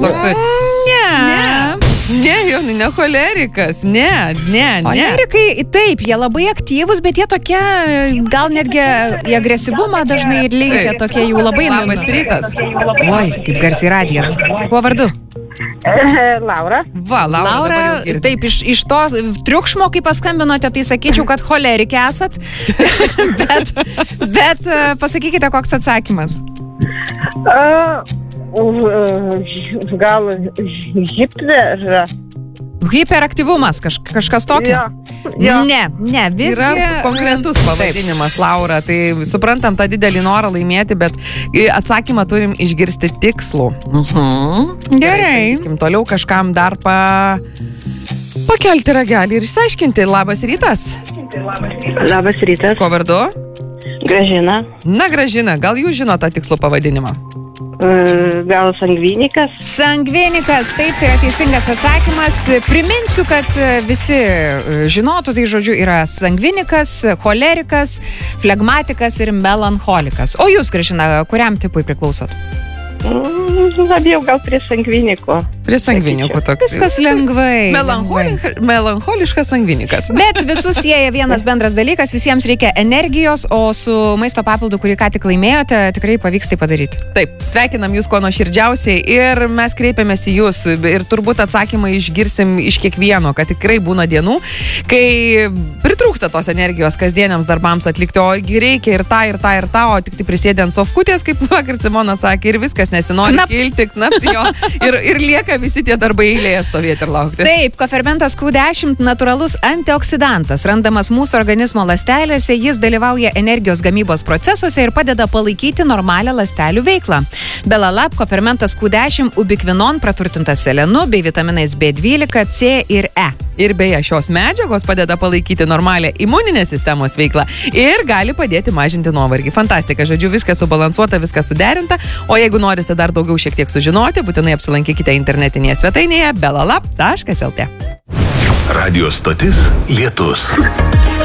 toksai. Ne, Jonai, ne cholerikas, ne. Cholerikai, taip, jie labai aktyvus, bet jie tokie, gal netgi į agresyvumą dažnai ir linkia, tokie jų labai... Labas rytas. Oi, kaip garsiai radijas. Kuo vardu? Laura. Va, Laura, taip, iš to triukšmo, kai paskambinote, tai sakyčiau, kad cholerikė esat, bet pasakykite, koks atsakymas. Gal hiperą. Hiperaktyvumas, kažkas tokio? Jo. Ne, visgi... Yra konkretus pavadinimas, Laura, tai suprantam tą didelį norą laimėti, bet atsakymą turim išgirsti tikslų. Gerai. Toliau kažkam dar pakelti ragelį ir išsiaiškinti. Labas rytas. Labas rytas. Ko vardu? Gražina. Na, Gražina, gal jūs žino tą tikslų pavadinimą? Gal sangvinikas? Sangvinikas, taip, tai yra teisingas atsakymas. Priminsiu, kad visi žinotų, tai žodžiu yra sangvinikas, cholerikas, flegmatikas ir melancholikas. O jūs, Gražina, kuriam tipui priklausot? Labiau gal prie sangviniko. Prie sangvinikų toks. Viskas lengvai. Melancholiškas sangvinikas. Bet visus sieja vienas bendras dalykas, visiems reikia energijos, o su maisto papildu, kurį ką tik laimėjote, tikrai pavyks tai padaryti. Taip, sveikinam jūs kuo nuoširdžiausiai ir mes kreipiamės į jūs ir turbūt atsakymą išgirsim iš kiekvieno, kad tikrai būna dienų, kai pritrūksta tos energijos kasdieniams darbams atlikti, o reikia ir tą, o tik tai prisėdė ant sofkutės, kaip vakar Simona sakė, ir viskas nesinori kilti, knapti jo ir lieka visi tie darbai eilėje stovėti ir laukti. Taip, kofermentas Q10 natūralus antioksidantas, randamas mūsų organizmo ląstelėse, jis dalyvauja energijos gamybos procesuose ir padeda palaikyti normalią ląstelių veiklą. Belalab kofermentas Q10 ubikvinon praturtintas selenu bei vitaminais B12, C ir E. Ir beje, šios medžiagos padeda palaikyti normalią imuninės sistemos veiklą ir gali padėti mažinti nuovargį. Fantastika, žodžiu, viskas subalansuota, viskas suderinta, o jeigu norite dar daugiau šiek tiek sužinoti, būtinai apsilankykite internetinėje svetainėje belalab.lt. Radio stotis Lietus.